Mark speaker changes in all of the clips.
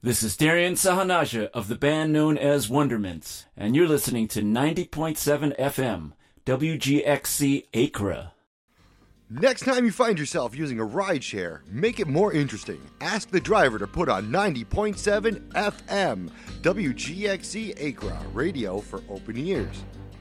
Speaker 1: This is Darian Sahanaja of the band known as Wondermints, and you're listening to 90.7 FM, WGXC Accra.
Speaker 2: Next time you find yourself using a rideshare, make it more interesting. Ask the driver to put on 90.7 FM, WGXC Accra, radio for open ears.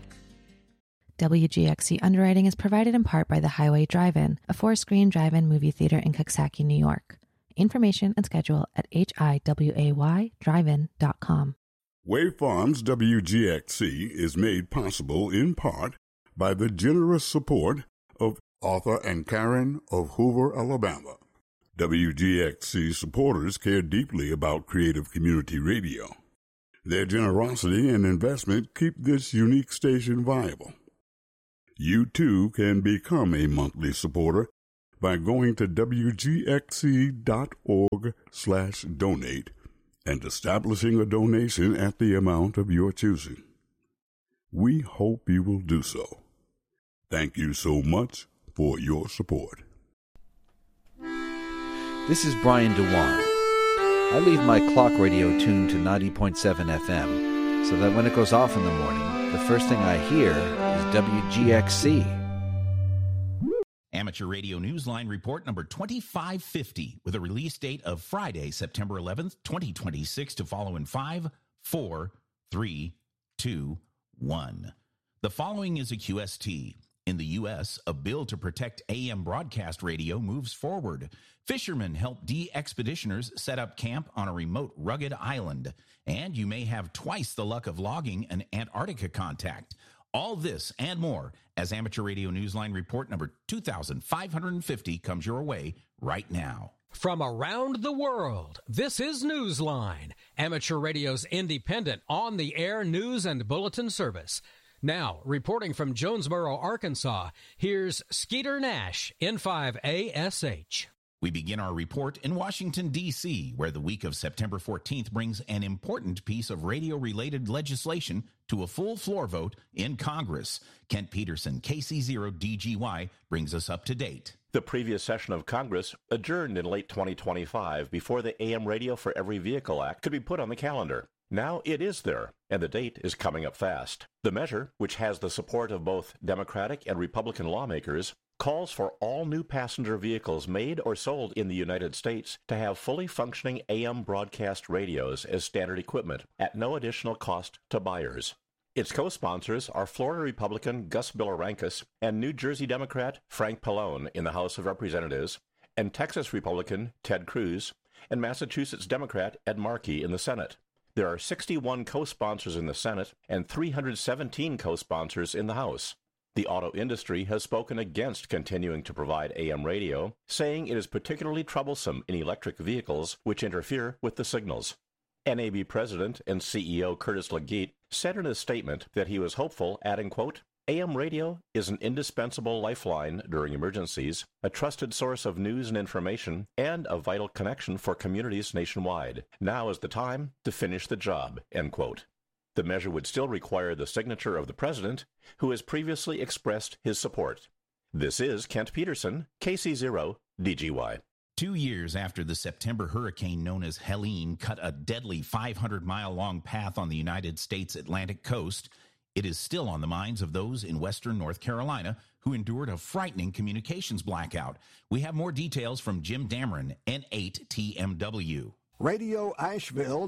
Speaker 3: WGXC underwriting is provided in part by the Highway Drive-In, a 4-screen drive-in movie theater in Coxsackie, New York. Information and schedule at hiwaydrivein.com.
Speaker 4: Wave Farms WGXC is made possible in part by the generous support of Arthur and Karen of Hoover, Alabama. WGXC supporters care deeply about creative community radio. Their generosity and investment keep this unique station viable. You too can become a monthly supporter by going to wgxc.org/donate and establishing a donation at the amount of your choosing. We hope you will do so. Thank you so much for your support.
Speaker 5: This is Brian DeWan. I leave my clock radio tuned to 90.7 FM so that when it goes off in the morning, the first thing I hear is WGXC.
Speaker 6: Amateur Radio Newsline Report number 2550 with a release date of Friday, September 11th, 2026 to follow in 5, 4, 3, 2, 1. The following is a QST. In the U.S., a bill to protect AM broadcast radio moves forward. Fishermen help de-expeditioners set up camp on a remote, rugged island. And you may have twice the luck of logging an Antarctica contact. All this and more as Amateur Radio Newsline Report number 2550 comes your way right now.
Speaker 7: From around the world, this is Newsline, Amateur Radio's independent, on-the-air news and bulletin service. Now, reporting from Jonesboro, Arkansas, here's Skeeter Nash, N5ASH.
Speaker 6: We begin our report in Washington, D.C., where the week of September 14th brings an important piece of radio-related legislation to a full floor vote in Congress. Kent Peterson, KC0DGY, brings us up to date.
Speaker 8: The previous session of Congress adjourned in late 2025 before the AM Radio for Every Vehicle Act could be put on the calendar. Now it is there, and the date is coming up fast. The measure, which has the support of both Democratic and Republican lawmakers, calls for all new passenger vehicles made or sold in the United States to have fully functioning AM broadcast radios as standard equipment at no additional cost to buyers. Its co-sponsors are Florida Republican Gus Bilirakis and New Jersey Democrat Frank Pallone in the House of Representatives, and Texas Republican Ted Cruz, and Massachusetts Democrat Ed Markey in the Senate. There are 61 co-sponsors in the Senate and 317 co-sponsors in the House. The auto industry has spoken against continuing to provide AM radio, saying it is particularly troublesome in electric vehicles which interfere with the signals. NAB President and CEO Curtis Leggett said in a statement that he was hopeful, adding, quote, AM radio is an indispensable lifeline during emergencies, a trusted source of news and information, and a vital connection for communities nationwide. Now is the time to finish the job, end quote. The measure would still require the signature of the president, who has previously expressed his support. This is Kent Peterson, KC0DGY.
Speaker 6: 2 years after the September hurricane known as Helene cut a deadly 500-mile-long path on the United States Atlantic coast, it is still on the minds of those in western North Carolina who endured a frightening communications blackout. We have more details from Jim Dameron, N8TMW.
Speaker 9: Radio Asheville,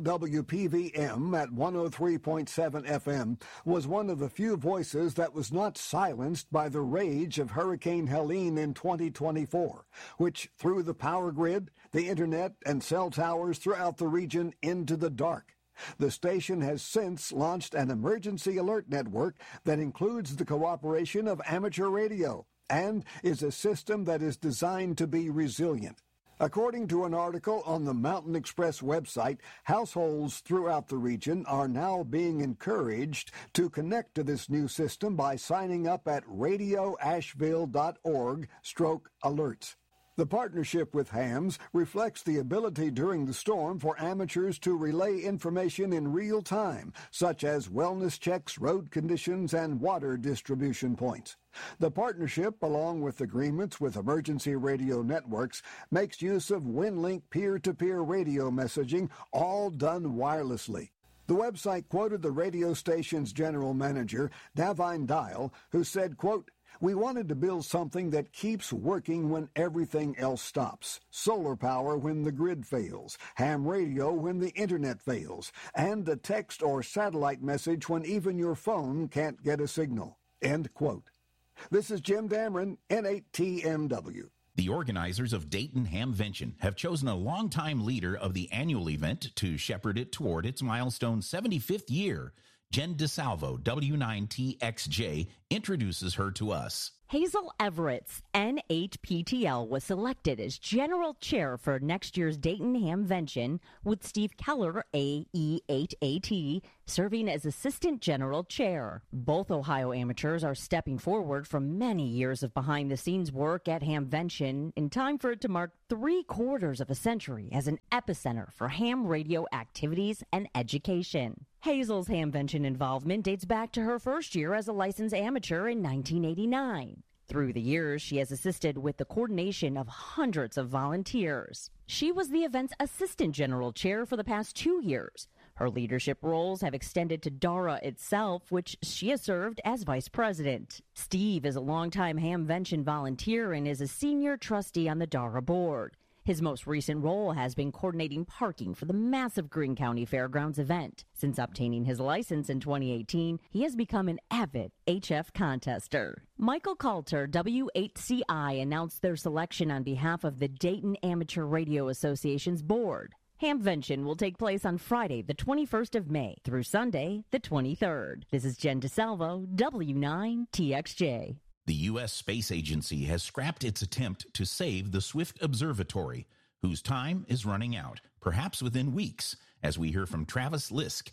Speaker 9: WPVM at 103.7 FM, was one of the few voices that was not silenced by the rage of Hurricane Helene in 2024, which threw the power grid, the internet, and cell towers throughout the region into the dark. The station has since launched an emergency alert network that includes the cooperation of amateur radio and is a system that is designed to be resilient. According to an article on the Mountain Express website, households throughout the region are now being encouraged to connect to this new system by signing up at radioasheville.org/alerts. The partnership with HAMS reflects the ability during the storm for amateurs to relay information in real time, such as wellness checks, road conditions, and water distribution points. The partnership, along with agreements with emergency radio networks, makes use of WinLink peer-to-peer radio messaging, all done wirelessly. The website quoted the radio station's general manager, Davine Dial, who said, quote, "We wanted to build something that keeps working when everything else stops. Solar power when the grid fails, ham radio when the internet fails, and a text or satellite message when even your phone can't get a signal." End quote. This is Jim Dameron, N8TMW.
Speaker 6: The organizers of Dayton Hamvention have chosen a longtime leader of the annual event to shepherd it toward its milestone 75th year. Jen DeSalvo, W9TXJ, introduces her to us.
Speaker 10: Hazel Everett's N8PTL was selected as general chair for next year's Dayton Hamvention, with Steve Keller, AE8AT, serving as assistant general chair. Both Ohio amateurs are stepping forward from many years of behind-the-scenes work at Hamvention in time for it to mark 3/4 of a century as an epicenter for ham radio activities and education. Hazel's Hamvention involvement dates back to her first year as a licensed amateur in 1989. Through the years, she has assisted with the coordination of hundreds of volunteers. She was the event's assistant general chair for the past 2 years. Her leadership roles have extended to DARA itself, which she has served as vice president. Steve is a longtime Hamvention volunteer and is a senior trustee on the DARA board. His most recent role has been coordinating parking for the massive Greene County Fairgrounds event. Since obtaining his license in 2018, he has become an avid HF contester. Michael Coulter, W8CI, announced their selection on behalf of the Dayton Amateur Radio Association's board. Hamvention will take place on Friday, the 21st of May, through Sunday, the 23rd. This is Jen DeSalvo, W9TXJ.
Speaker 6: The U.S. Space Agency has scrapped its attempt to save the Swift Observatory, whose time is running out, perhaps within weeks, as we hear from Travis Lisk,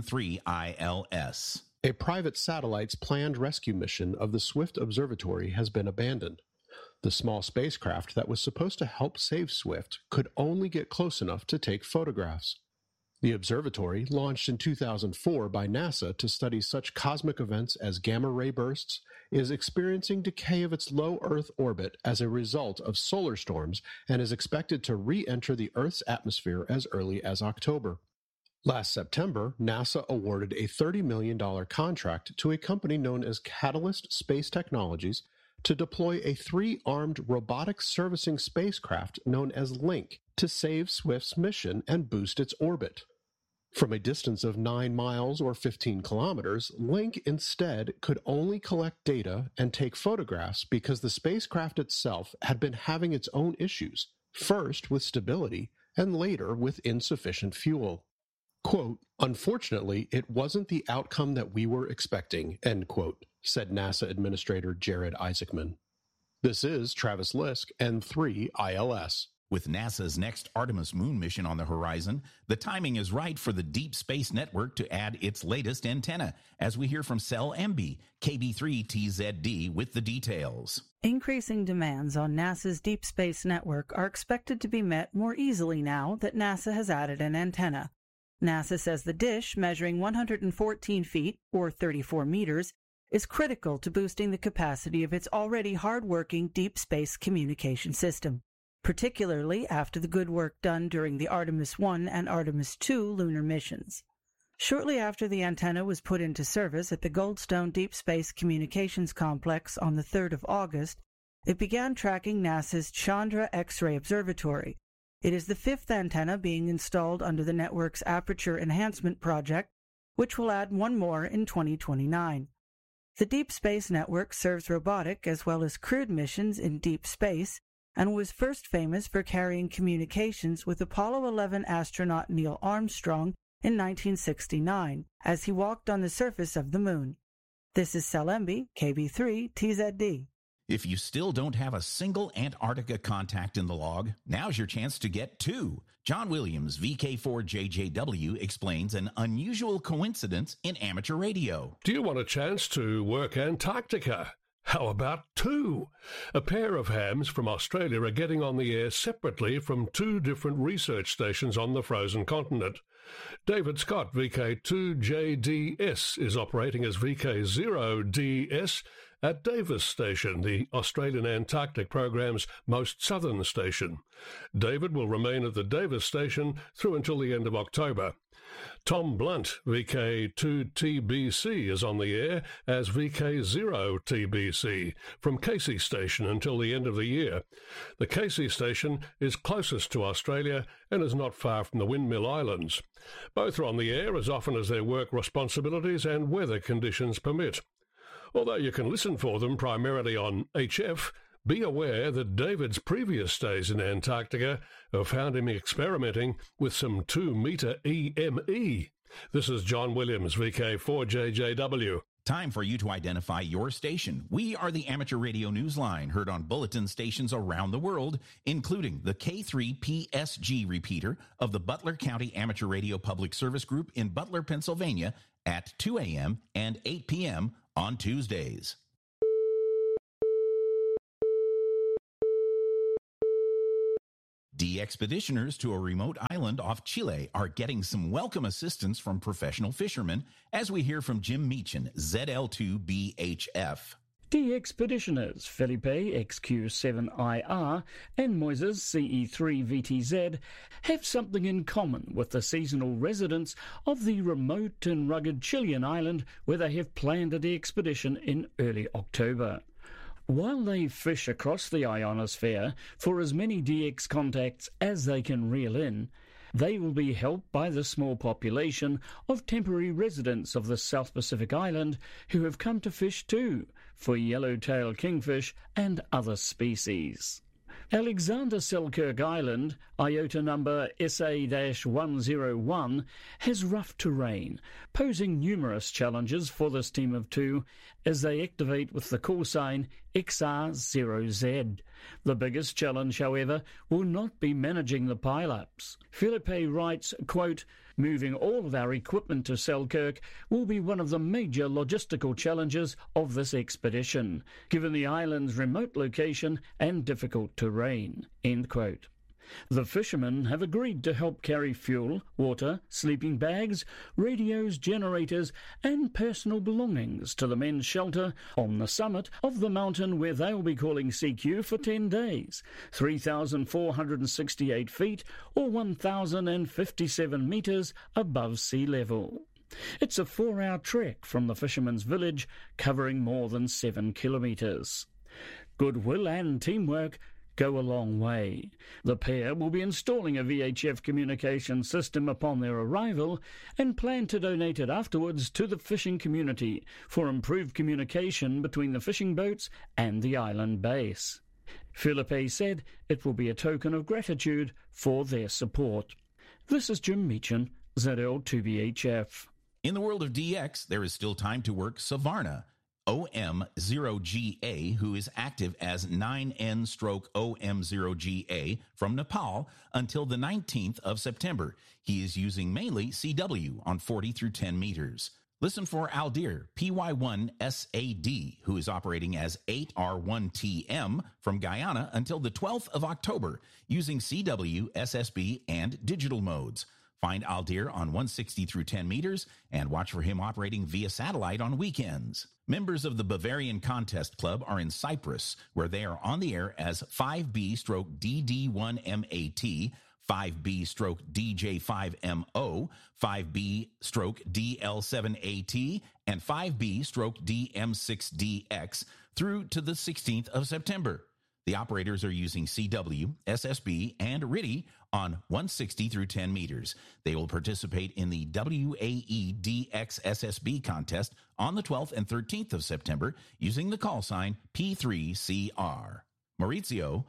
Speaker 6: N3ILS.
Speaker 11: A private satellite's planned rescue mission of the Swift Observatory has been abandoned. The small spacecraft that was supposed to help save Swift could only get close enough to take photographs. The observatory, launched in 2004 by NASA to study such cosmic events as gamma-ray bursts, is experiencing decay of its low Earth orbit as a result of solar storms and is expected to re-enter the Earth's atmosphere as early as October. Last September, NASA awarded a $30 million contract to a company known as Catalyst Space Technologies to deploy a 3-armed robotic servicing spacecraft known as Link to save Swift's mission and boost its orbit. From a distance of 9 miles or 15 kilometers, Link instead could only collect data and take photographs because the spacecraft itself had been having its own issues, first with stability and later with insufficient fuel. Quote, "Unfortunately, it wasn't the outcome that we were expecting," end quote, said NASA Administrator Jared Isaacman. This is Travis Lisk, N3ILS.
Speaker 6: With NASA's next Artemis moon mission on the horizon, the timing is right for the Deep Space Network to add its latest antenna, as we hear from Cell MB, KB3TZD, with the details.
Speaker 12: Increasing demands on NASA's Deep Space Network are expected to be met more easily now that NASA has added an antenna. NASA says the dish, measuring 114 feet, or 34 meters, is critical to boosting the capacity of its already hard-working deep space communication system, particularly after the good work done during the Artemis I and Artemis II lunar missions. Shortly after the antenna was put into service at the Goldstone Deep Space Communications Complex on the 3rd of August, it began tracking NASA's Chandra X-ray Observatory. It is the 5th antenna being installed under the network's Aperture Enhancement Project, which will add one more in 2029. The Deep Space Network serves robotic as well as crewed missions in deep space, and was first famous for carrying communications with Apollo 11 astronaut Neil Armstrong in 1969, as he walked on the surface of the moon. This is Salembi, KB3TZD.
Speaker 6: If you still don't have a single Antarctica contact in the log, now's your chance to get 2. John Williams, VK4JJW, explains an unusual coincidence in amateur radio.
Speaker 13: Do you want a chance to work Antarctica? How about 2? A pair of hams from Australia are getting on the air separately from 2 different research stations on the frozen continent. David Scott, VK2JDS, is operating as VK0DS at Davis Station, the Australian Antarctic program's most southern station. David will remain at the Davis Station through until the end of October. Tom Blunt, VK2TBC, is on the air as VK0TBC from Casey Station until the end of the year. The Casey Station is closest to Australia and is not far from the Windmill Islands. Both are on the air as often as their work responsibilities and weather conditions permit. Although you can listen for them primarily on HF, be aware that David's previous stays in Antarctica have found him experimenting with some 2-meter EME. This is John Williams, VK4JJW.
Speaker 6: Time for you to identify your station. We are the Amateur Radio Newsline, heard on bulletin stations around the world, including the K3PSG repeater of the Butler County Amateur Radio Public Service Group in Butler, Pennsylvania, at 2 a.m. and 8 p.m. on Tuesdays. De-expeditioners to a remote island off Chile are getting some welcome assistance from professional fishermen, as we hear from Jim Meechan, ZL2BHF.
Speaker 14: De-expeditioners Felipe XQ7IR and Moises CE3VTZ have something in common with the seasonal residents of the remote and rugged Chilean island where they have planned a de-expedition in early October. While they fish across the ionosphere for as many DX contacts as they can reel in, they will be helped by the small population of temporary residents of the South Pacific island who have come to fish too, for yellowtail kingfish and other species. Alexander Selkirk Island, IOTA number SA-101, has rough terrain, posing numerous challenges for this team of 2 as they activate with the call sign XR0Z. The biggest challenge, however, will not be managing the pile-ups. Felipe writes, quote, "Moving all of our equipment to Selkirk will be one of the major logistical challenges of this expedition, given the island's remote location and difficult terrain." End quote. The fishermen have agreed to help carry fuel, water, sleeping bags, radios, generators, and personal belongings to the men's shelter on the summit of the mountain where they will be calling CQ for 10 days, 3,468 feet or 1,057 meters above sea level. It's a 4-hour trek from the fisherman's village, covering more than 7 kilometers. Goodwill and teamwork go a long way. The pair will be installing a VHF communication system upon their arrival and plan to donate it afterwards to the fishing community for improved communication between the fishing boats and the island base. Felipe said it will be a token of gratitude for their support. This is Jim Meechan, ZL2BHF.
Speaker 6: In the world of DX, there is still time to work Savarna, OM0GA, who is active as 9N/OM0GA from Nepal until the 19th of September. He is using mainly CW on 40 through 10 meters. Listen for Aldir, PY1SAD, who is operating as 8R1TM from Guyana until the 12th of October, using CW, SSB, and digital modes. Find Aldir on 160 through 10 meters and watch for him operating via satellite on weekends. Members of the Bavarian Contest Club are in Cyprus, where they are on the air as 5B/DD1MAT, 5B/DJ5MO, 5B/DL7AT, and 5B/DM6DX through to the 16th of September. The operators are using CW, SSB, and RIDI on 160 through 10 meters. They will participate in the WAE DX SSB contest on the 12th and 13th of September using the call sign P3CR. Maurizio,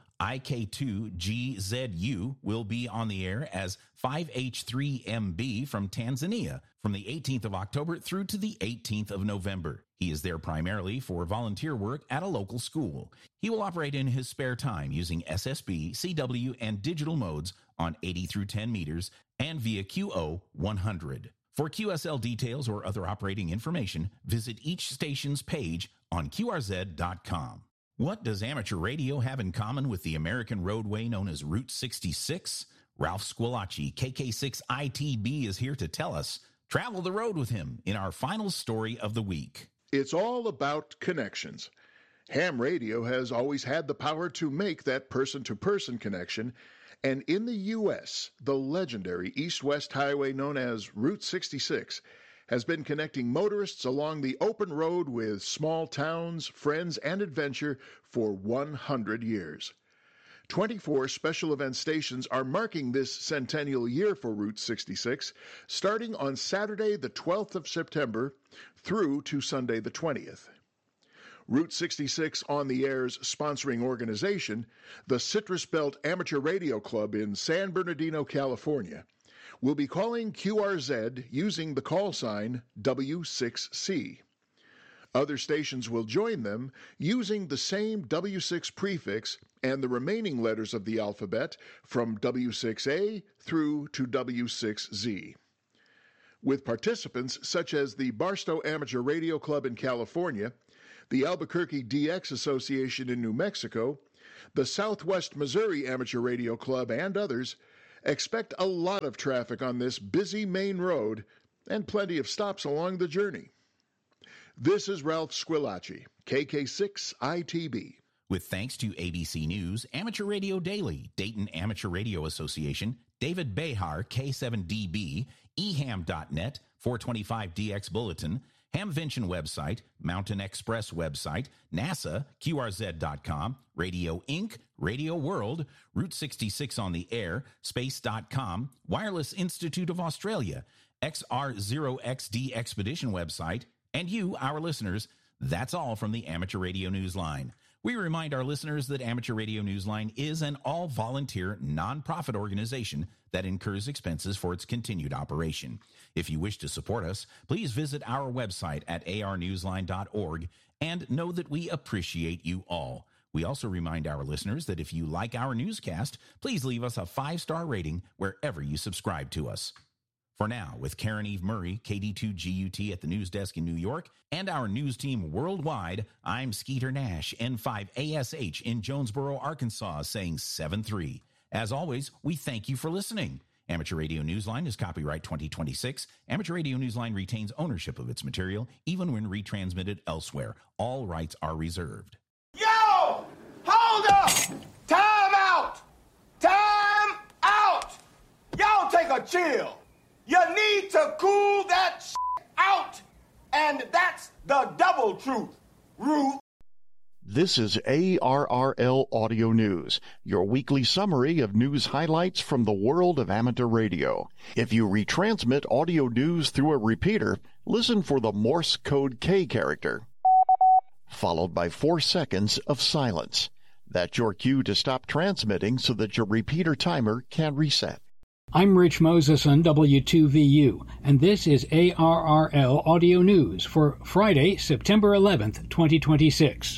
Speaker 6: IK2GZU, will be on the air as 5H3MB from Tanzania from the 18th of October through to the 18th of November. He is there primarily for volunteer work at a local school. He will operate in his spare time using SSB, CW, and digital modes on 80 through 10 meters and via QO 100. For QSL details or other operating information, visit each station's page on QRZ.com. What does amateur radio have in common with the American roadway known as Route 66? Ralph Squillace, KK6ITB, is here to tell us. Travel the road with him in our final story of the week.
Speaker 15: It's all about connections. Ham radio has always had the power to make that person-to-person connection, and in the U.S., the legendary east-west highway known as Route 66 has been connecting motorists along the open road with small towns, friends, and adventure for 100 years. 24 special event stations are marking this centennial year for Route 66, starting on Saturday the 12th of September through to Sunday the 20th. Route 66 on the Air's sponsoring organization, the Citrus Belt Amateur Radio Club in San Bernardino, California, will be calling QRZ using the call sign W6C. Other stations will join them using the same W6 prefix and the remaining letters of the alphabet from W6A through to W6Z. With participants such as the Barstow Amateur Radio Club in California, the Albuquerque DX Association in New Mexico, the Southwest Missouri Amateur Radio Club, and others, expect a lot of traffic on this busy main road and plenty of stops along the journey. This is Ralph Squillace, KK6ITB.
Speaker 6: With thanks to ABC News, Amateur Radio Daily, Dayton Amateur Radio Association, David Behar, K7DB, eham.net, 425DX Bulletin, Hamvention website, Mountain Express website, NASA, QRZ.com, Radio Inc., Radio World, Route 66 on the Air, Space.com, Wireless Institute of Australia, XR0XD Expedition website, and you, our listeners. That's all from the Amateur Radio Newsline. We remind our listeners that Amateur Radio Newsline is an all-volunteer, non-profit organization that incurs expenses for its continued operation. If you wish to support us, please visit our website at arnewsline.org and know that we appreciate you all. We also remind our listeners that if you like our newscast, please leave us a 5-star rating wherever you subscribe to us. For now, with Karen Eve Murray, KD2GUT at the news desk in New York, and our news team worldwide, I'm Skeeter Nash, N5ASH in Jonesboro, Arkansas, saying 7-3. As always, we thank you for listening. Amateur Radio Newsline is copyright 2026. Amateur Radio Newsline retains ownership of its material, even when retransmitted elsewhere. All rights are reserved.
Speaker 16: Yo! Hold up! Time out! Time out! Y'all take a chill. You need to cool that out, and that's the double truth, Ruth.
Speaker 17: This is ARRL Audio News, your weekly summary of news highlights from the world of amateur radio. If you retransmit audio news through a repeater, listen for the Morse code K character, followed by 4 seconds of silence. That's your cue to stop transmitting so that your repeater timer can reset.
Speaker 18: I'm Rich Moses on W2VU, and this is ARRL Audio News for Friday, September 11th, 2026.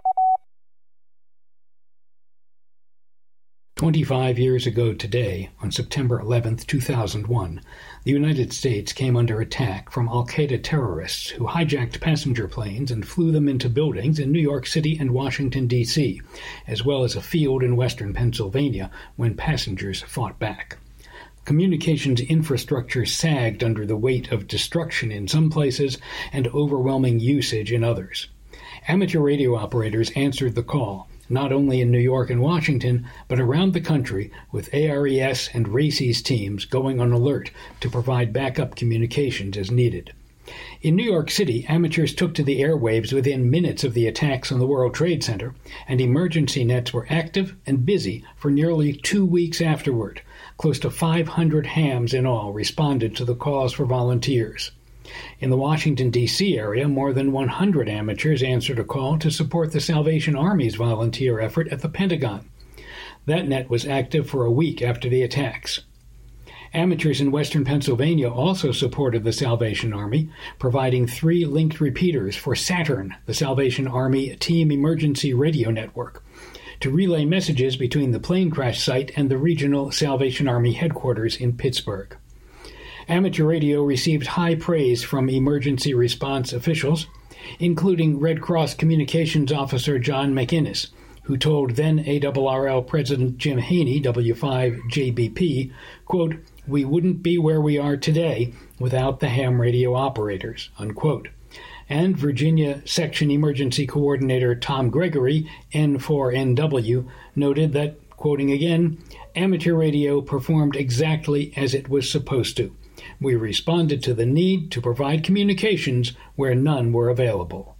Speaker 18: 25 years ago today, on September 11th, 2001, the United States came under attack from al-Qaeda terrorists who hijacked passenger planes and flew them into buildings in New York City and Washington, D.C., as well as a field in western Pennsylvania when passengers fought back. Communications infrastructure sagged under the weight of destruction in some places and overwhelming usage in others. Amateur radio operators answered the call, not only in New York and Washington, but around the country, with ARES and RACES teams going on alert to provide backup communications as needed. In New York City, amateurs took to the airwaves within minutes of the attacks on the World Trade Center, and emergency nets were active and busy for nearly 2 weeks afterward. Close to 500 hams in all responded to the calls for volunteers. In the Washington, D.C. area, more than 100 amateurs answered a call to support the Salvation Army's volunteer effort at the Pentagon. That net was active for a week after the attacks. Amateurs in western Pennsylvania also supported the Salvation Army, providing 3 linked repeaters for Saturn, the Salvation Army Team Emergency Radio Network, to relay messages between the plane crash site and the regional Salvation Army headquarters in Pittsburgh. Amateur radio received high praise from emergency response officials, including Red Cross Communications Officer John McInnes, who told then ARRL President Jim Haney, W5JBP, quote, "We wouldn't be where we are today without the ham radio operators," unquote. And Virginia Section Emergency Coordinator Tom Gregory, N4NW, noted that, quoting again, "Amateur radio performed exactly as it was supposed to. We responded to the need to provide communications where none were available."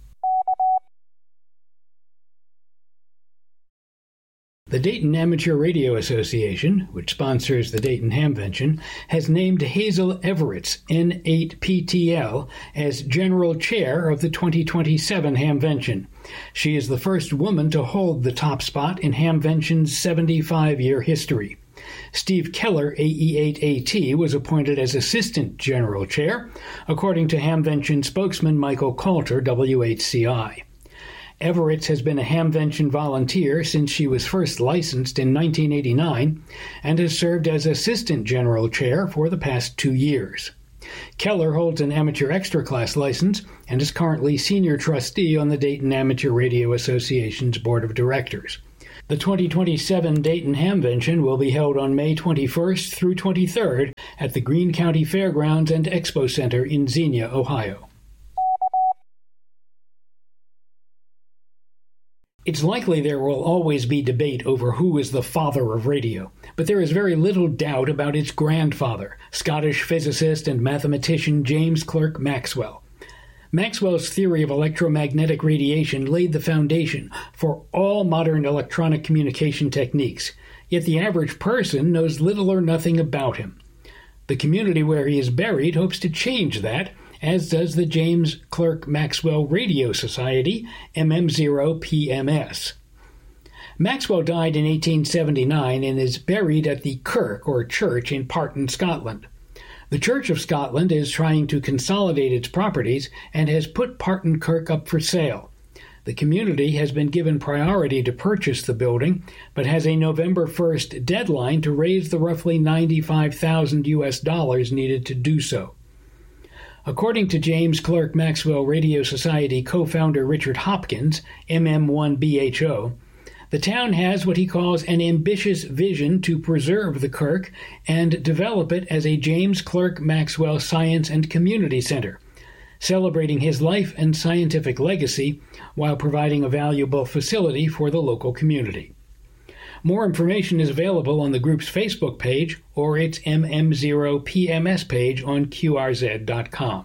Speaker 18: The Dayton Amateur Radio Association, which sponsors the Dayton Hamvention, has named Hazel Everetts, N8PTL, as General Chair of the 2027 Hamvention. She is the first woman to hold the top spot in Hamvention's 75-year history. Steve Keller, AE8AT, was appointed as Assistant General Chair, according to Hamvention spokesman Michael Coulter, WHCI. Everetts has been a Hamvention volunteer since she was first licensed in 1989 and has served as Assistant General Chair for the past 2 years. Keller holds an amateur extra class license and is currently Senior Trustee on the Dayton Amateur Radio Association's Board of Directors. The 2027 Dayton Hamvention will be held on May 21st through 23rd at the Greene County Fairgrounds and Expo Center in Xenia, Ohio. It's likely there will always be debate over who is the father of radio, but there is very little doubt about its grandfather, Scottish physicist and mathematician James Clerk Maxwell. Maxwell's theory of electromagnetic radiation laid the foundation for all modern electronic communication techniques, yet the average person knows little or nothing about him. The community where he is buried hopes to change that, as does the James Clerk Maxwell Radio Society, MM0PMS. Maxwell died in 1879 and is buried at the Kirk, or church, in Parton, Scotland. The Church of Scotland is trying to consolidate its properties and has put Parton Kirk up for sale. The community has been given priority to purchase the building, but has a November 1st deadline to raise the roughly $95,000 needed to do so. According to James Clerk Maxwell Radio Society co-founder Richard Hopkins, MM1BHO, the town has what he calls an ambitious vision to preserve the Kirk and develop it as a James Clerk Maxwell Science and Community Center, celebrating his life and scientific legacy while providing a valuable facility for the local community. More information is available on the group's Facebook page or its MM0PMS page on QRZ.com.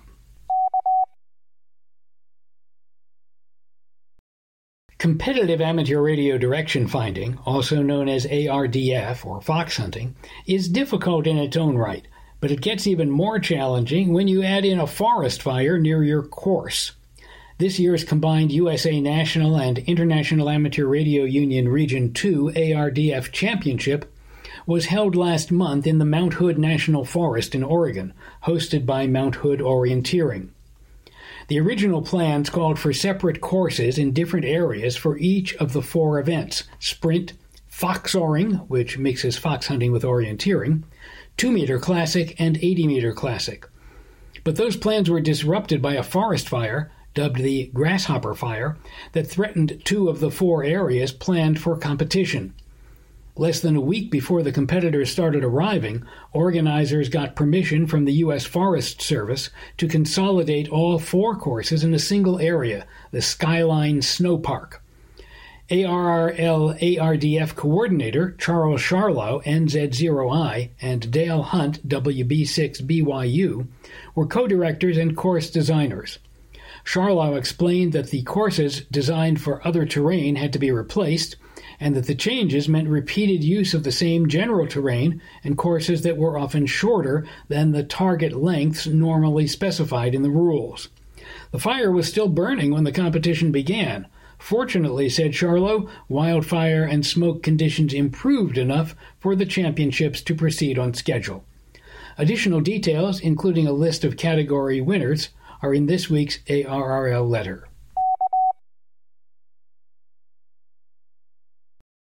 Speaker 18: Competitive amateur radio direction finding, also known as ARDF or fox hunting, is difficult in its own right, but it gets even more challenging when you add in a forest fire near your course. This year's combined USA National and International Amateur Radio Union Region 2 ARDF Championship was held last month in the Mount Hood National Forest in Oregon, hosted by Mount Hood Orienteering. The original plans called for separate courses in different areas for each of the 4 events: sprint, fox-oring, which mixes fox hunting with orienteering, 2-meter classic, and 80-meter classic. But those plans were disrupted by a forest fire, dubbed the Grasshopper Fire, that threatened 2 of the 4 areas planned for competition. Less than a week before the competitors started arriving, organizers got permission from the U.S. Forest Service to consolidate all 4 courses in a single area, the Skyline Snow Park. ARRL ARDF coordinator Charles Charlow, NZ0I, and Dale Hunt, WB6BYU, were co-directors and course designers. Charlow explained that the courses designed for other terrain had to be replaced, and that the changes meant repeated use of the same general terrain and courses that were often shorter than the target lengths normally specified in the rules. The fire was still burning when the competition began. Fortunately, said Charlow, wildfire and smoke conditions improved enough for the championships to proceed on schedule. Additional details, including a list of category winners, are in this week's ARRL letter.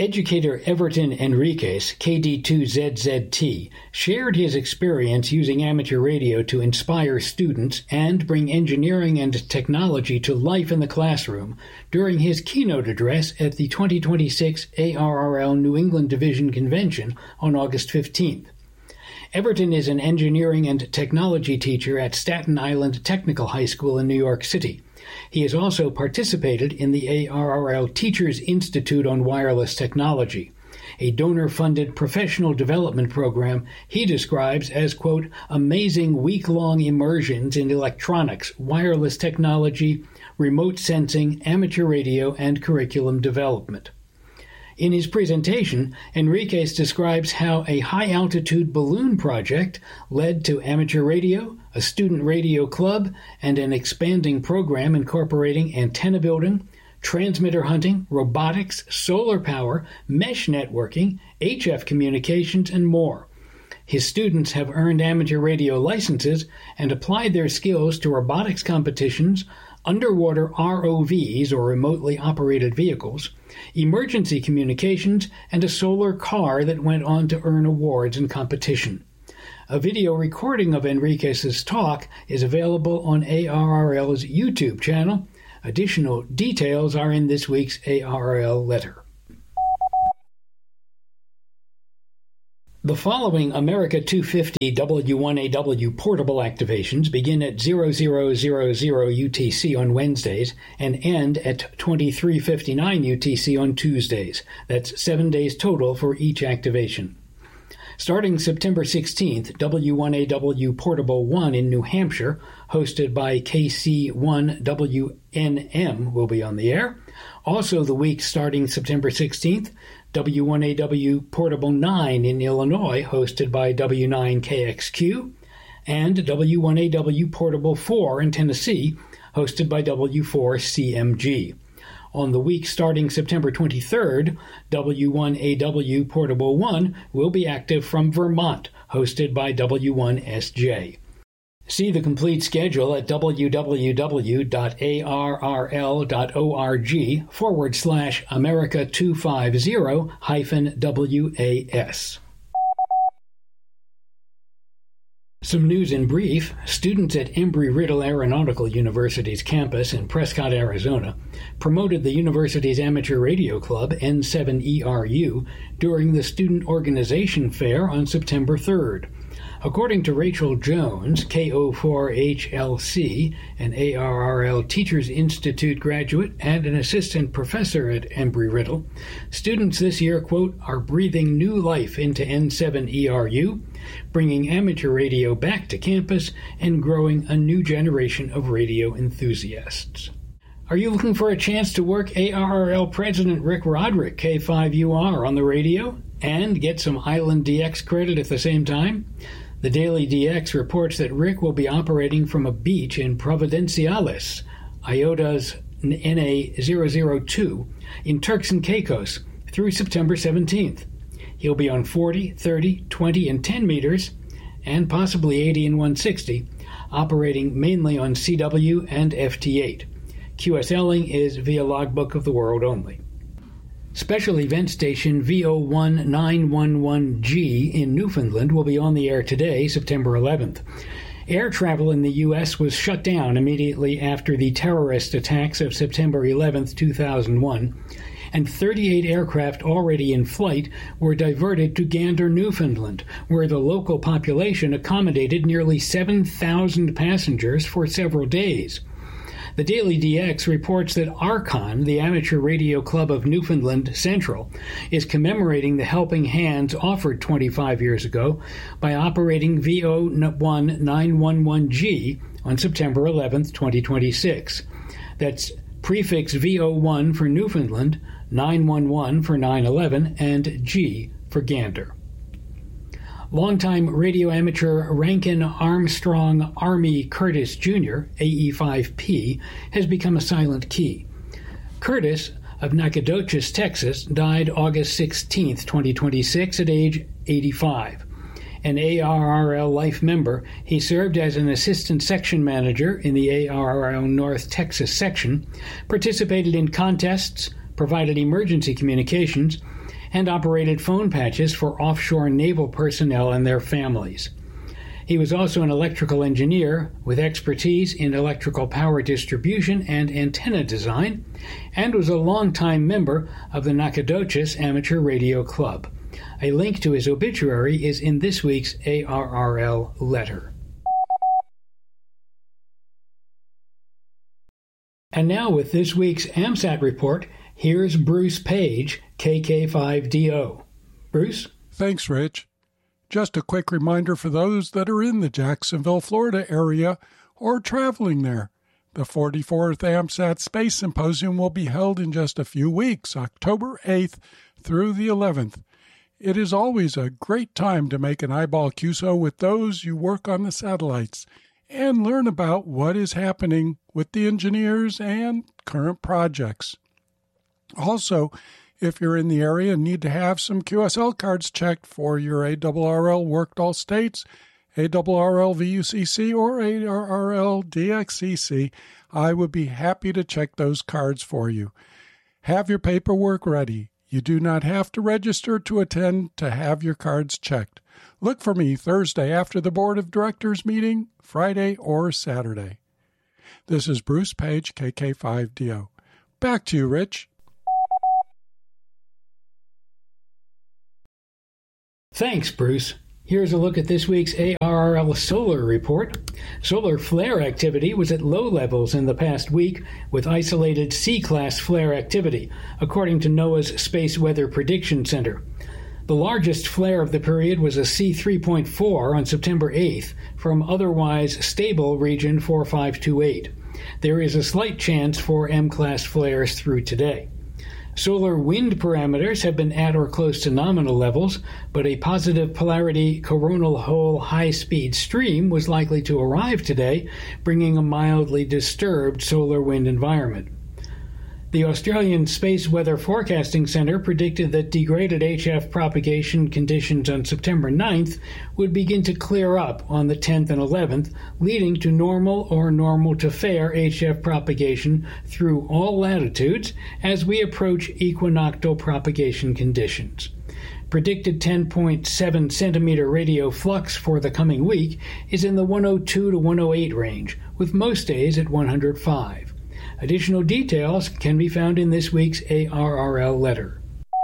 Speaker 18: Educator Everton Enriquez, KD2ZZT, shared his experience using amateur radio to inspire students and bring engineering and technology to life in the classroom during his keynote address at the 2026 ARRL New England Division Convention on August 15th. Everton is an engineering and technology teacher at Staten Island Technical High School in New York City. He has also participated in the ARRL Teachers Institute on Wireless Technology, a donor-funded professional development program he describes as, quote, amazing week-long immersions in electronics, wireless technology, remote sensing, amateur radio, and curriculum development. In his presentation, Enriquez describes how a high-altitude balloon project led to amateur radio, a student radio club, and an expanding program incorporating antenna building, transmitter hunting, robotics, solar power, mesh networking, HF communications, and more. His students have earned amateur radio licenses and applied their skills to robotics competitions, underwater ROVs, or remotely operated vehicles, emergency communications, and a solar car that went on to earn awards in competition. A video recording of Enriquez's talk is available on ARRL's YouTube channel. Additional details are in this week's ARRL letter. The following America 250 W1AW portable activations begin at 0000 UTC on Wednesdays and end at 2359 UTC on Tuesdays. That's 7 days total for each activation. Starting September 16th, W1AW Portable 1 in New Hampshire, hosted by KC1WNM, will be on the air. Also the week starting September 16th, W1AW Portable 9 in Illinois, hosted by W9KXQ, and W1AW Portable 4 in Tennessee, hosted by W4CMG. On the week starting September 23rd, W1AW Portable 1 will be active from Vermont, hosted by W1SJ. See the complete schedule at www.arrl.org/America250-WAS. Some news in brief. Students at Embry-Riddle Aeronautical University's campus in Prescott, Arizona, promoted the university's amateur radio club, N7ERU, during the Student Organization Fair on September 3rd. According to Rachel Jones, KO4HLC, an ARRL Teachers Institute graduate and an assistant professor at Embry-Riddle, students this year, quote, are breathing new life into N7ERU, bringing amateur radio back to campus and growing a new generation of radio enthusiasts. Are you looking for a chance to work ARRL President Rick Roderick, K5UR, on the radio and get some Island DX credit at the same time? The Daily DX reports that Rick will be operating from a beach in Providenciales, IOTA's NA002, in Turks and Caicos through September 17th. He'll be on 40, 30, 20, and 10 meters, and possibly 80 and 160, operating mainly on CW and FT8. QSLing is via Logbook of the World only. Special event station VO1911G in Newfoundland will be on the air today, September 11th. Air travel in the U.S. was shut down immediately after the terrorist attacks of September 11th, 2001, and 38 aircraft already in flight were diverted to Gander, Newfoundland, where the local population accommodated nearly 7,000 passengers for several days. The Daily DX reports that Archon, the amateur radio club of Newfoundland Central, is commemorating the helping hands offered 25 years ago by operating VO1911G on September 11, 2026. That's prefix VO1 for Newfoundland, 911 for 9/11, and G for Gander. Longtime radio amateur Rankin Armstrong Army Curtis Jr., AE5P, has become a silent key. Curtis, of Nacogdoches, Texas, died August 16, 2026, at age 85. An ARRL Life member, he served as an assistant section manager in the ARRL North Texas section, participated in contests, provided emergency communications, and operated phone patches for offshore naval personnel and their families. He was also an electrical engineer with expertise in electrical power distribution and antenna design, and was a longtime member of the Nacogdoches Amateur Radio Club. A link to his obituary is in this week's ARRL letter. And now with this week's AMSAT report, here's Bruce Page, KK5DO. Bruce?
Speaker 19: Thanks, Rich. Just a quick reminder for those that are in the Jacksonville, Florida area or traveling there. The 44th AMSAT Space Symposium will be held in just a few weeks, October 8th through the 11th. It is always a great time to make an eyeball QSO with those you work on the satellites and learn about what is happening with the engineers and current projects. Also, if you're in the area and need to have some QSL cards checked for your ARRL Worked All States, ARRL VUCC, or ARRL DXCC, I would be happy to check those cards for you. Have your paperwork ready. You do not have to register to attend to have your cards checked. Look for me Thursday after the Board of Directors meeting, Friday or Saturday. This is Bruce Page, KK5DO. Back to you, Rich.
Speaker 18: Thanks, Bruce. Here's a look at this week's ARRL solar report. Solar flare activity was at low levels in the past week, with isolated C-class flare activity, according to NOAA's Space Weather Prediction Center. The largest flare of the period was a C3.4 on September 8th from otherwise stable region 4528. There is a slight chance for M-class flares through today. Solar wind parameters have been at or close to nominal levels, but a positive polarity coronal hole high-speed stream was likely to arrive today, bringing a mildly disturbed solar wind environment. The Australian Space Weather Forecasting Centre predicted that degraded HF propagation conditions on September 9th would begin to clear up on the 10th and 11th, leading to normal or normal to fair HF propagation through all latitudes as we approach equinoctial propagation conditions. Predicted 10.7 centimeter radio flux for the coming week is in the 102 to 108 range, with most days at 105. Additional details can be found in this week's ARRL letter.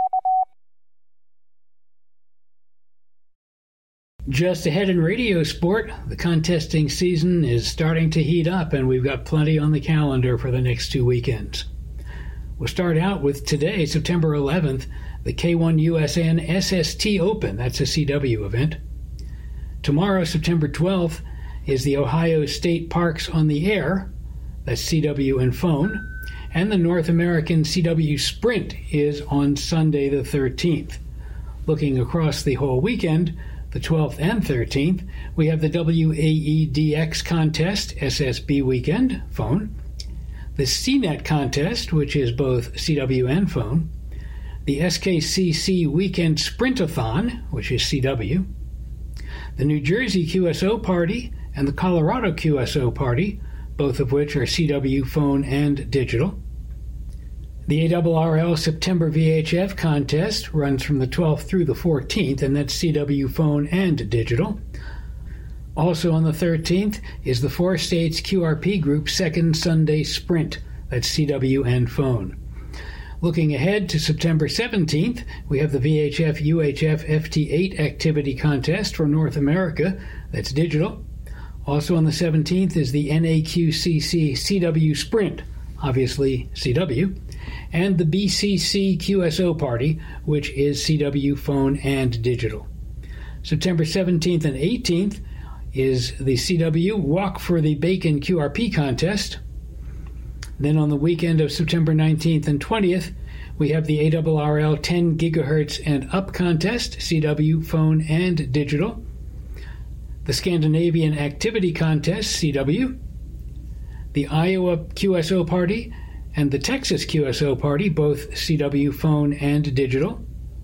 Speaker 18: Just ahead in radio sport, the contesting season is starting to heat up, and we've got plenty on the calendar for the next 2 weekends. We'll start out with today, September 11th, the K1USN SST Open. That's a CW event. Tomorrow, September 12th, is the Ohio State Parks on the Air. That's CW and phone. And the North American CW Sprint is on Sunday the 13th. Looking across the whole weekend, the 12th and 13th, we have the WAEDX contest, SSB weekend, phone. The CNET contest, which is both CW and phone. The SKCC weekend Sprintathon, which is CW. The New Jersey QSO party and the Colorado QSO party, both of which are CW, phone, and digital. The ARRL September VHF contest runs from the 12th through the 14th, and that's CW, phone, and digital. Also on the 13th is the Four States QRP Group Second Sunday Sprint, that's CW and phone. Looking ahead to September 17th, we have the VHF UHF FT8 activity contest for North America, that's digital. Also on the 17th is the NAQCC CW Sprint, obviously CW, and the BCC QSO party, which is CW, phone, and digital. September 17th and 18th is the CW Walk for the Bacon QRP contest. Then on the weekend of September 19th and 20th, we have the ARRL 10 GHz and up contest, CW, phone, and digital. The Scandinavian Activity Contest, CW, the Iowa QSO Party, and the Texas QSO Party, both CW, phone, and digital.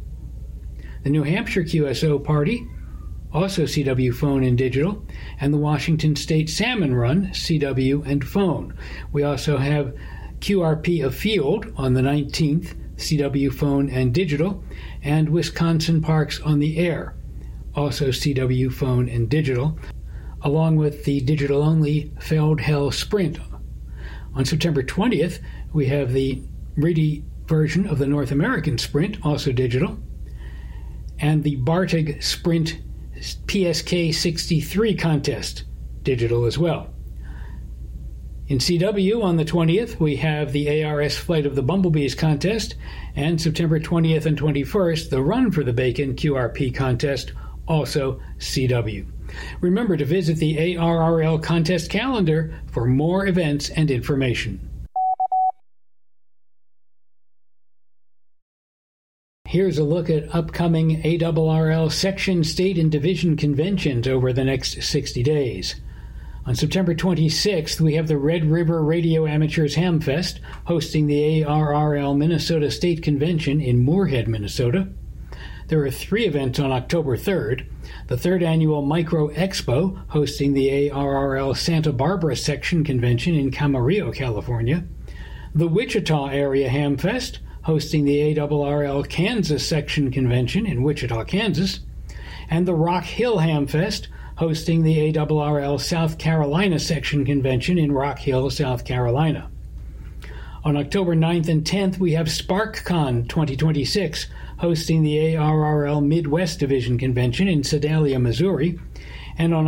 Speaker 18: The New Hampshire QSO Party, also CW, phone, and digital. And the Washington State Salmon Run, CW, and phone. We also have QRP Afield on the 19th, CW Phone and Digital, and Wisconsin Parks on the Air, also CW Phone and Digital, along with the digital-only Feldhell Sprint. On September 20th, we have the RTTY version of the North American Sprint, also digital, and the Bartig Sprint PSK 63 contest, digital as well. In CW, on the 20th, we have the ARS Flight of the Bumblebees contest, and September 20th and 21st, the Run for the Bacon QRP contest, also CW. Remember to visit the ARRL contest calendar for more events and information. Here's a look at upcoming ARRL section, state, and division conventions over the next 60 days. On September 26th, we have the Red River Radio Amateurs Hamfest, hosting the ARRL Minnesota State Convention in Moorhead, Minnesota. There are 3 events on October 3rd. The 3rd Annual Micro Expo, hosting the ARRL Santa Barbara Section Convention in Camarillo, California. The Wichita Area Hamfest, hosting the ARRL Kansas Section Convention in Wichita, Kansas. And the Rock Hill Hamfest, hosting the ARRL South Carolina Section Convention in Rock Hill, South Carolina. On October 9th and 10th, we have SparkCon 2026, hosting the ARRL Midwest Division Convention in Sedalia, Missouri. And on